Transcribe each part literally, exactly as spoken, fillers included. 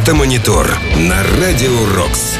Автомонитор на Радио Рокс.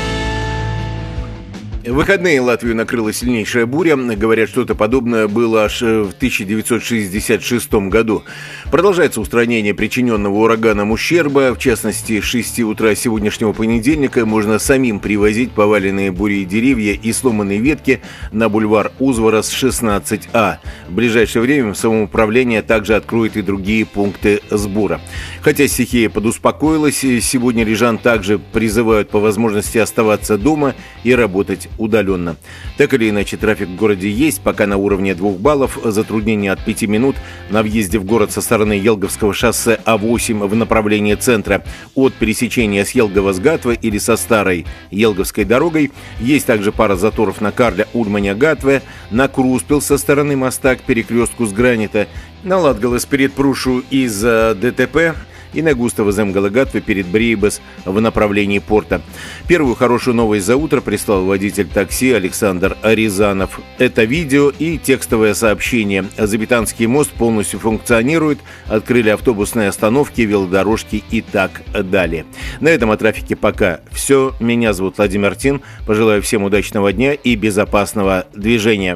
В выходные Латвию накрыла сильнейшая буря. Говорят, что-то подобное было аж в тысяча девятьсот шестьдесят шестом году. Продолжается устранение причиненного ураганом ущерба. В частности, с шести утра сегодняшнего понедельника можно самим привозить поваленные бурей деревья и сломанные ветки на бульвар Узварас шестнадцать А. В ближайшее время самоуправление также откроет и другие пункты сбора. Хотя стихия подуспокоилась, сегодня рижан также призывают по возможности оставаться дома и работать удаленно. Так или иначе, трафик в городе есть, пока на уровне двух баллов, затруднения от пяти минут на въезде в город со стороны Елговского шоссе А восемь в направлении центра от пересечения с Елгова с Гатве или со старой Елговской дорогой. Есть также пара заторов на Карля Ульманя Гатве, на Круспил со стороны моста к перекрестку с Гранита, на Латгалас перед Прушу из-за ДТП и на Густава Земгала Гатве перед Брейбас в направлении порта. Первую хорошую новость за утро прислал водитель такси Александр Рязанов. Это видео и текстовое сообщение. Забитанский мост полностью функционирует, открыли автобусные остановки, велодорожки и так далее. На этом о трафике пока все. Меня зовут Владимир Тин. Пожелаю всем удачного дня и безопасного движения.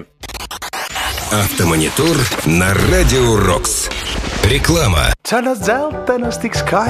Автомонитор на Радио Рокс. Реклама.